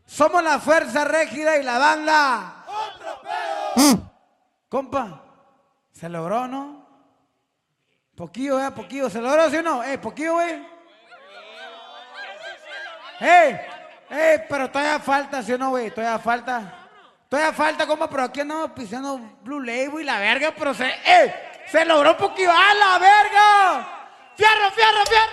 Somos la fuerza rígida y la banda. ¡Otro pedo! Compa, se logró, ¿no? Poquillo, poquillo. ¿Se logró, sí o no? Poquillo, güey. Pero todavía falta, ¿sí o no, güey? Todavía falta. Todavía falta, compa, pero aquí andamos pisando Blue Label y la verga, pero se logró poquillo. ¡A la verga! ¡Fierro, fierro, fierro!